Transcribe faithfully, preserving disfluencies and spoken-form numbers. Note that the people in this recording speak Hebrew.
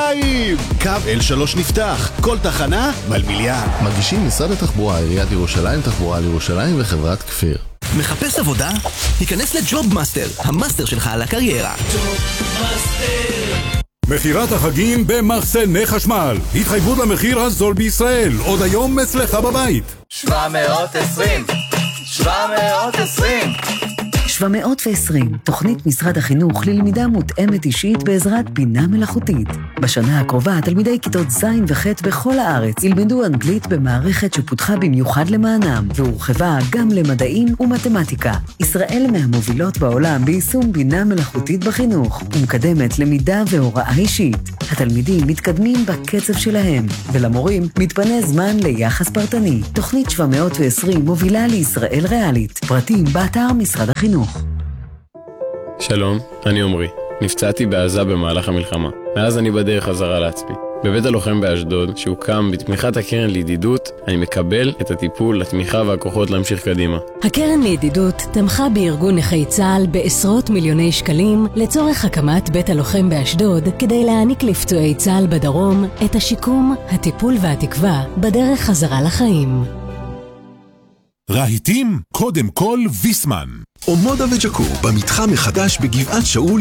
ירושלים! קו אל שלוש נפתח, כל תחנה מלמיליאן. מגישים משרד התחבורה, עיריית ירושלים, תחבורה לירושלים וחברת כפיר. מחפש עבודה? היכנס לג'וב מאסטר, המאסטר שלך על הקריירה. מחירת החגים במחסני חשמל. התחייבות למחיר הזול בישראל. עוד היום אצלך בבית. שבע מאות ועשרים שבע מאות ועשרים שבע מאות ועשרים, תוכנית משרד החינוך ללמידה מותאמת אישית בעזרת בינה מלאכותית. בשנה הקרובה, תלמידי כיתות ז' וח' בכל הארץ ילמדו אנגלית במערכת שפותחה במיוחד למענם, והורחבה גם למדעים ומתמטיקה. ישראל מהמובילות בעולם ביישום בינה מלאכותית בחינוך, ומקדמת למידה והוראה אישית. התלמידים מתקדמים בקצב שלהם, ולמורים מתפנה זמן ליחס פרטני. תוכנית שבע מאות ועשרים מובילה לישראל ריאלית. פרטים באתר משרד החינוך. שלום, אני עומרי. נפצעתי בעזה במהלך המלחמה. מאז אני בדרך חזרה לעצמי. בבית הלוחם באשדוד, שהוקם בתמיכת הקרן לידידות, אני מקבל את הטיפול, התמיכה והכוחות להמשיך קדימה. הקרן לידידות תמכה בארגון נכי צה"ל בעשרות מיליוני שקלים לצורך הקמת בית הלוחם באשדוד, כדי להעניק לפצועי צה"ל בדרום את השיקום, הטיפול והתקווה בדרך חזרה לחיים. רהיטים, קודם כל ויסמן. אומודה וג'קור במתחם מחדש בגבעת שאול